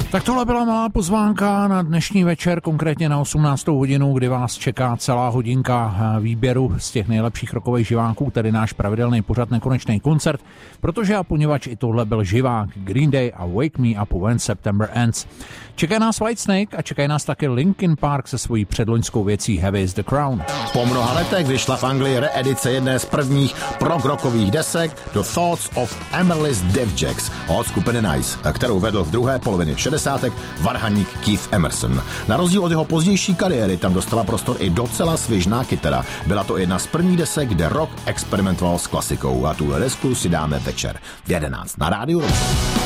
Tak tohle byla malá pozvánka na dnešní večer, konkrétně na 18. hodinu, kdy vás čeká celá hodinka výběru z těch nejlepších rockových živáků, tedy náš pravidelný pořad Nekonečný koncert, protože a poněvadž i tohle byl živák Green Day a Wake Me Up When September Ends. Čeká nás Whitesnake a čekají nás taky Linkin Park se svojí předloňskou věcí Heavy is the Crown. Po mnoha letech vyšla v Anglii reedice jedné z prvních prog-rockových desek The Thoughts of Amaryllis Devjacks od skupiny Nice, kterou vedl v druhé polovině 60. varhaník Keith Emerson. Na rozdíl od jeho pozdější kariéry tam dostala prostor i docela svěžná kytara. Byla to jedna z prvních desek, kde rock experimentoval s klasikou a tuhle desku si dáme večer v 11 na Rádiu Rock.